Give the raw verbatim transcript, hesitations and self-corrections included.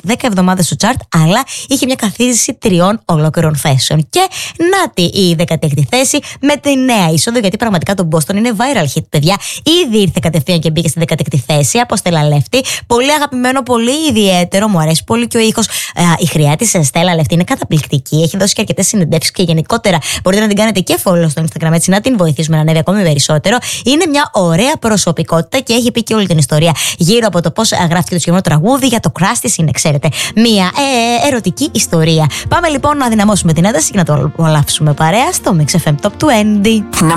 δέκα εβδομάδες στο chart, αλλά είχε μια καθίζηση τριών ολόκληρων θέσεων. Και να τη η δέκατη έκτη θέση με τη νέα είσοδο, γιατί πραγματικά το Boston είναι viral hit, παιδιά. Ήδη ήρθε κατευθείαν και μπήκε στη δέκατη έκτη θέση από Στέλλα Λεφτή. Πολύ αγαπημένο, πολύ ιδιαίτερο, μου αρέσει πολύ και ο ήχος. Η χρειά της Στέλλα Λεφτή είναι καταπληκτική. Έχει δώσει και αρκετές συνεντεύξεις και γενικότερα μπορείτε να την κάνετε και follow στο Instagram, έτσι να την βοηθήσουμε να ανέβει ακόμη περισσότερο. Είναι μια ωραία προσωπικότητα και έχει πει και όλη την ιστορία γύρω από το πώς γράφτηκε το συγκεκριμένο τραγούδι. Για το crush της είναι, ξέρετε, μια ε, ερωτική ιστορία. Πάμε λοιπόν να δυναμώσουμε την ένταση και να το απολαύσουμε παρέα στο Mix εφ εμ Top είκοσι.